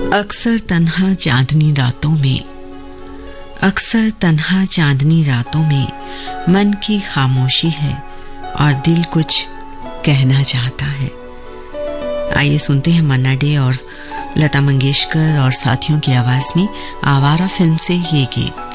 अक्सर तन्हा चांदनी रातों में, अक्सर तन्हा चांदनी रातों में मन की खामोशी है और दिल कुछ कहना चाहता है। आइए सुनते हैं मन्ना डे और लता मंगेशकर और साथियों की आवाज में आवारा फिल्म से ये गीत।